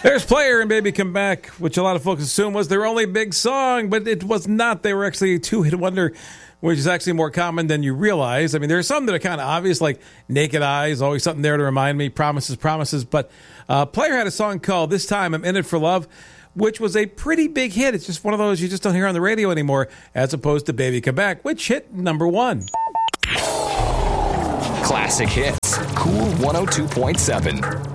There's Player and Baby Come Back, which a lot of folks assume was their only big song, but it was not. They were actually a two-hit wonder, which is actually more common than you realize. I mean, there are some that are kind of obvious, like Naked Eyes, always something there to remind me, Promises, Promises. But Player had a song called This Time I'm In It For Love, which was a pretty big hit. It's just one of those you just don't hear on the radio anymore, as opposed to Baby Come Back, which hit number one. Classic hits. Cool 102.7.